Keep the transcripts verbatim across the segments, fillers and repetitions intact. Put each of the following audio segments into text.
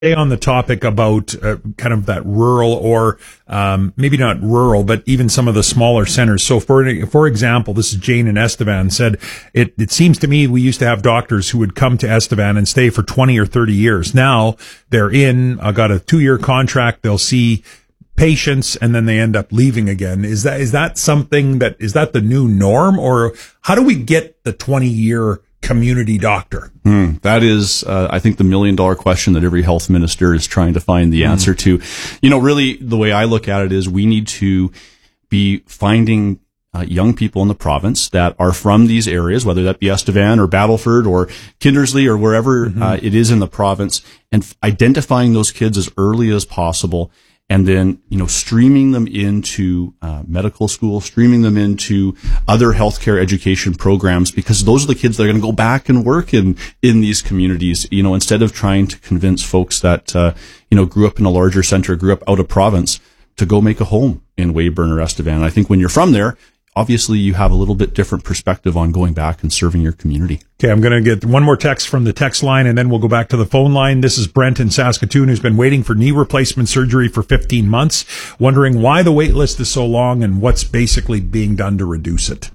stay on the topic about uh, kind of that rural or um, maybe not rural, but even some of the smaller centers. So for for example, this is Jane in Estevan said, it, it seems to me we used to have doctors who would come to Estevan and stay for twenty or thirty years. Now they're in, I got a two-year contract, they'll see patients and then they end up leaving again. Is that is that something that, is that the new norm, or how do we get the twenty-year community doctor? Mm, that is, uh, I think, the million dollar question that every health minister is trying to find the mm. answer to. You know, really, the way I look at it is we need to be finding uh, young people in the province that are from these areas, whether that be Estevan or Battleford or Kindersley or wherever mm-hmm. uh, it is in the province, and f- identifying those kids as early as possible. And then, you know, streaming them into uh, medical school, streaming them into other healthcare education programs, because those are the kids that are going to go back and work in, in these communities, you know, instead of trying to convince folks that, uh, you know, grew up in a larger center, grew up out of province to go make a home in Weyburn or Estevan. And I think when you're from there, obviously you have a little bit different perspective on going back and serving your community. Okay, I'm going to get one more text from the text line, and then we'll go back to the phone line. This is Brent in Saskatoon, who's been waiting for knee replacement surgery for fifteen months, wondering why the wait list is so long and what's basically being done to reduce it.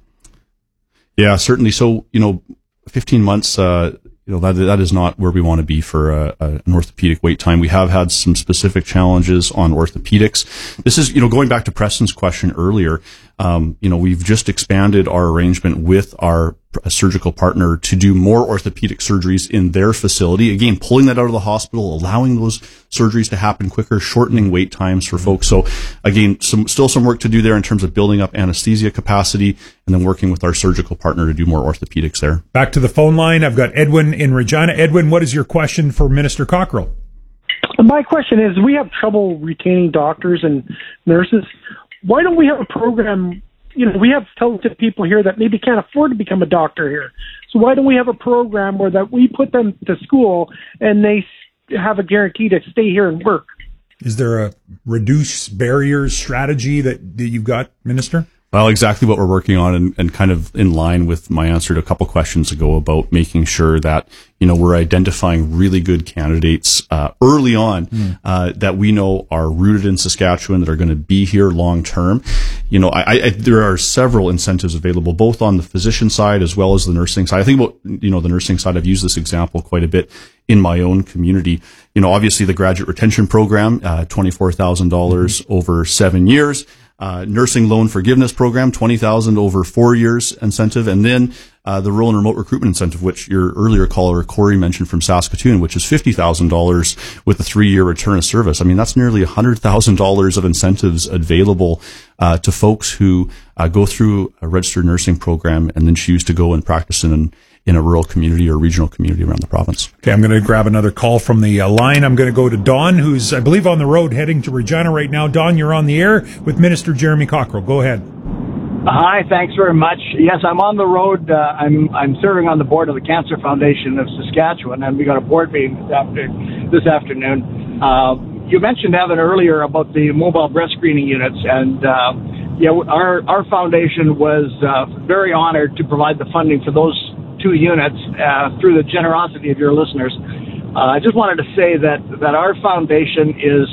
Yeah, certainly. So, you know, fifteen months, uh, you know, that, that is not where we want to be for a, a, an orthopedic wait time. We have had some specific challenges on orthopedics. This is, you know, going back to Preston's question earlier, um, you know, we've just expanded our arrangement with our surgical partner to do more orthopedic surgeries in their facility. Again, pulling that out of the hospital, allowing those surgeries to happen quicker, shortening wait times for folks. So again, some, still some work to do there in terms of building up anesthesia capacity and then working with our surgical partner to do more orthopedics there. Back to the phone line. I've got Edwin in Regina. Edwin, what is your question for Minister Cockrell? My question is, we have trouble retaining doctors and nurses. Why don't we have a program? You know, we have talented people here that maybe can't afford to become a doctor here. So why don't we have a program where that we put them to school and they have a guarantee to stay here and work? Is there a reduce barriers strategy that, that you've got, Minister? Well, exactly what we're working on, and, and kind of in line with my answer to a couple questions ago about making sure that, you know, we're identifying really good candidates uh, early on mm. uh, that we know are rooted in Saskatchewan, that are going to be here long term. You know, I, I, there are several incentives available, both on the physician side as well as the nursing side. I think about, you know, the nursing side, I've used this example quite a bit in my own community. You know, obviously the graduate retention program, uh, twenty-four thousand dollars mm-hmm. over seven years. Uh, nursing loan forgiveness program, twenty thousand dollars over four years incentive. And then, uh, the rural and remote recruitment incentive, which your earlier caller, Corey, mentioned from Saskatoon, which is fifty thousand dollars with a three year return of service. I mean, that's nearly one hundred thousand dollars of incentives available, uh, to folks who, uh, go through a registered nursing program and then choose to go and practice in an in a rural community or regional community around the province. Okay, I'm going to grab another call from the uh, line. I'm going to go to Don, who's, I believe, on the road heading to Regina right now. Don, you're on the air with Minister Jeremy Cockrell. Go ahead. Hi, thanks very much. Yes, I'm on the road. Uh, I'm I'm serving on the board of the Cancer Foundation of Saskatchewan, and we got a board meeting this, after, this afternoon. Uh, you mentioned, Evan, earlier about the mobile breast screening units, and uh, yeah, our, our foundation was uh, very honored to provide the funding for those two units uh, through the generosity of your listeners. Uh, I just wanted to say that, that our foundation is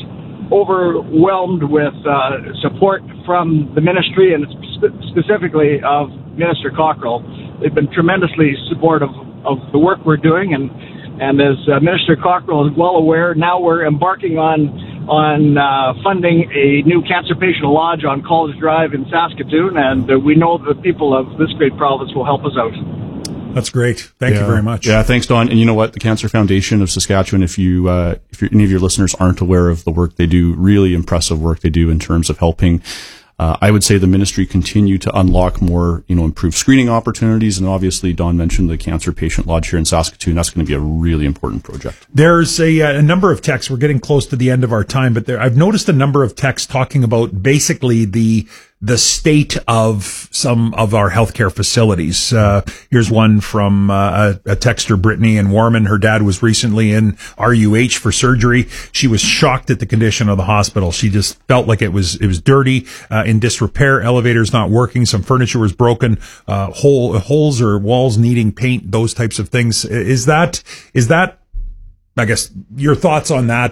overwhelmed with uh, support from the ministry and spe- specifically of Minister Cockrell. They've been tremendously supportive of the work we're doing, and, and as uh, Minister Cockrell is well aware, now we're embarking on on uh, funding a new cancer patient lodge on College Drive in Saskatoon, and uh, we know the people of this great province will help us out. That's great. Thank yeah. you very much. Yeah, thanks, Don. And you know what? The Cancer Foundation of Saskatchewan, if you, uh, if you're, any of your listeners aren't aware of the work they do, really impressive work they do in terms of helping, uh, I would say the ministry continue to unlock more, you know, improved screening opportunities. And obviously, Don mentioned the Cancer Patient Lodge here in Saskatoon. That's going to be a really important project. There's a, a number of texts. We're getting close to the end of our time, but there, I've noticed a number of texts talking about basically the, the state of some of our healthcare facilities. Uh, here's one from uh, a, a texter, Brittany in Warman. Her dad was recently in R U H for surgery. She was shocked at the condition of the hospital. She just felt like it was it was dirty, uh, in disrepair. Elevators not working. Some furniture was broken. Uh, hole, holes or walls needing paint. Those types of things. Is that is that I guess your thoughts on that